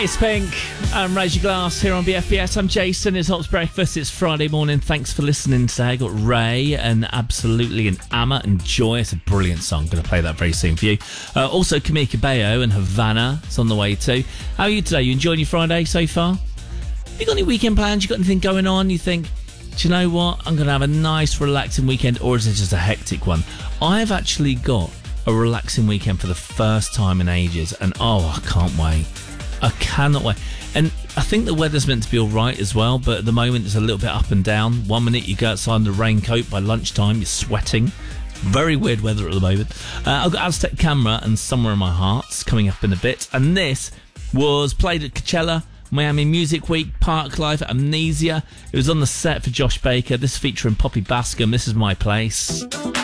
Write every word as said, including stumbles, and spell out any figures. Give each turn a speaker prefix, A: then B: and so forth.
A: It's Pink. I'm Raise Your Glass here on B F B S. I'm Jason. It's Hops Breakfast. It's Friday morning. Thanks for listening today. I got Ray and Absolutely and Amma and Joy. It's a brilliant song. Going to play that very soon for you. Uh, also, Camille Cabello and Havana. It's on the way too. How are you today? You enjoying your Friday so far? Have you got any weekend plans? You got anything going on? You think, do you know what? I'm going to have a nice, relaxing weekend, or is it just a hectic one? I've actually got a relaxing weekend for the first time in ages, and oh, I can't wait. I cannot wait. And I think the weather's meant to be all right as well, but at the moment it's a little bit up and down. One minute you go outside in the raincoat, by lunchtime you're sweating. Very weird weather at the moment. Uh, I've got Aztec Camera and Somewhere in My Heart's coming up in a bit. And this was played at Coachella, Miami Music Week, Parklife, Amnesia. It was on the set for Josh Baker. This featuring Poppy Bascom. This is My Place.